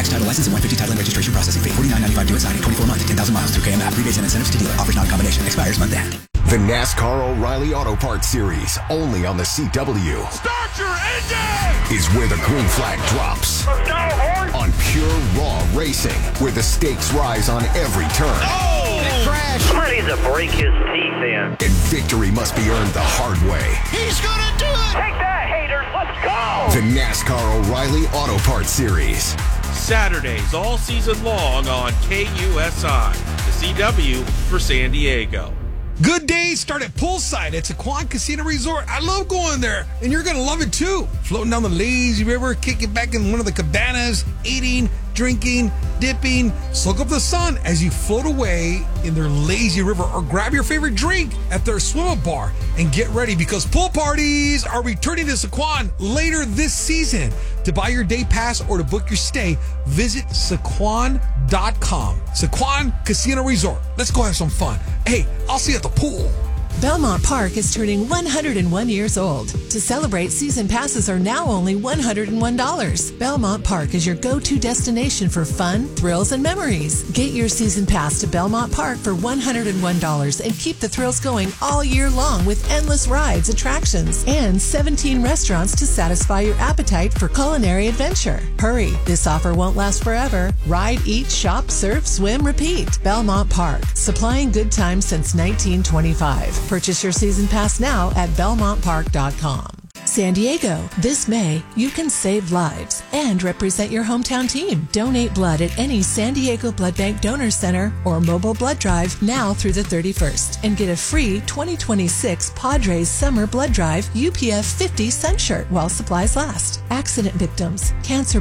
tax, title license, and 150 title and registration processing fee. $49.95 due at signing. 24 month, 10,000 miles through KMF. Rebates and incentives to dealer. Offers not in combination. Expires month end. The NASCAR O'Reilly Auto Parts Series, only on the CW. Start your engine! Is where the green flag drops. Let's go, boys! On pure, raw racing, where the stakes rise on every turn. Oh! Crash! Somebody needs to break his teeth in. And victory must be earned the hard way. He's gonna do it! Take that, haters! Let's go! The NASCAR O'Reilly Auto Parts Series. Saturdays all season long on KUSI, the CW for San Diego. Good days start at Poolside at Sequan Casino Resort. I love going there, and you're going to love it too. Floating down the lazy river, kicking back in one of the cabanas, eating, drinking, dipping. Soak up the sun as you float away in their lazy river, or grab your favorite drink at their swim-up bar and get ready, because pool parties are returning to Sequan later this season. To buy your day pass or to book your stay, visit Sequan.com. Sequan Casino Resort. Let's go have some fun. Hey, I'll see you at the pool. Belmont Park is turning 101 years old. To celebrate, season passes are now only $101. Belmont Park is your go-to destination for fun, thrills, and memories. Get your season pass to Belmont Park for $101 and keep the thrills going all year long with endless rides, attractions, and 17 restaurants to satisfy your appetite for culinary adventure. Hurry, this offer won't last forever. Ride, eat, shop, surf, swim, repeat. Belmont Park, supplying good times since 1925. Purchase your season pass now at BelmontPark.com. San Diego, this May, you can save lives and represent your hometown team. Donate blood at any San Diego Blood Bank Donor Center or mobile blood drive now through the 31st and get a free 2026 Padres Summer Blood Drive UPF 50 sun shirt while supplies last. Accident victims, cancer